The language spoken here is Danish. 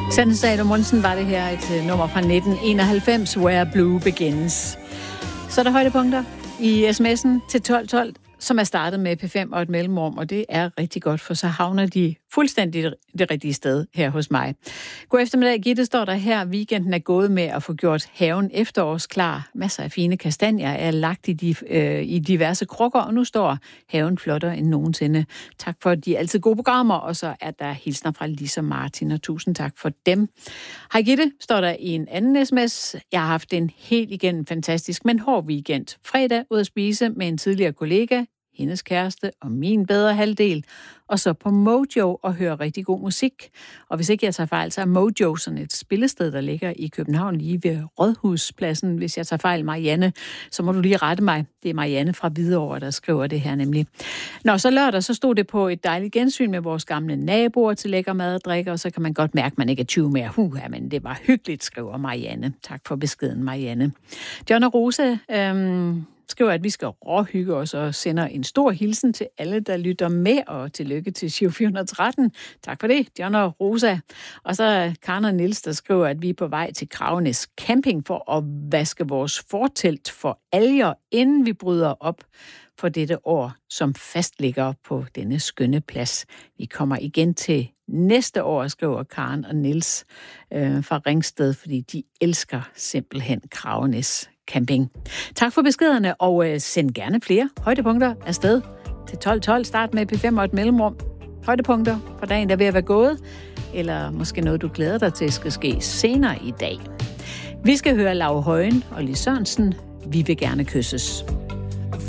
Sanne Salomonsen var det her, et nummer fra 1991, Where Blue Begins. Så er der højdepunkter i sms'en til 1212, som er startet med P5 og et mellemrum, og det er rigtig godt, for så havner de fuldstændig det rigtige sted her hos mig. God eftermiddag, Gitte, står der her. Weekenden er gået med at få gjort haven efterårsklar. Masser af fine kastanjer er lagt i diverse krukker, og nu står haven flottere end nogensinde. Tak for de altid gode programmer, og så er der hilsner fra Lisa Martin, og tusind tak for dem. Hej Gitte, står der i en anden sms. Jeg har haft en helt igennem fantastisk, men hård weekend. Fredag ud at spise med en tidligere kollega, hendes kæreste og min bedre halvdel, og så på Mojo og høre rigtig god musik. Og hvis ikke jeg tager fejl, så er Mojo sådan et spillested, der ligger i København lige ved Rådhuspladsen. Hvis jeg tager fejl, Marianne, så må du lige rette mig. Det er Marianne fra Hvidovre, der skriver det her nemlig. Nå, så lørdag, så stod det på et dejligt gensyn med vores gamle naboer til lækker mad og drikke, og så kan man godt mærke, at man ikke er 20 mere. Men det var hyggeligt, skriver Marianne. Tak for beskeden, Marianne. John og Rosa skriver, at vi skal råhygge os og sender en stor hilsen til alle, der lytter med, og tillykke til Giro 413. Tak for det, John og Rosa. Og så er Karen og Niels, der skriver, at vi er på vej til Kravenes Camping for at vaske vores fortelt for alger, inden vi bryder op for dette år, som fast ligger på denne skønne plads. Vi kommer igen til næste år, skriver Karen og Niels fra Ringsted, fordi de elsker simpelthen Kravenes Camping. Tak for beskederne, og send gerne flere højdepunkter afsted til 1212. Start med P5 og et mellemrum. Højdepunkter for dagen, der er ved at være gået, eller måske noget, du glæder dig til, skal ske senere i dag. Vi skal høre Lau Højen og Lis Sørensen. Vi vil gerne kysses.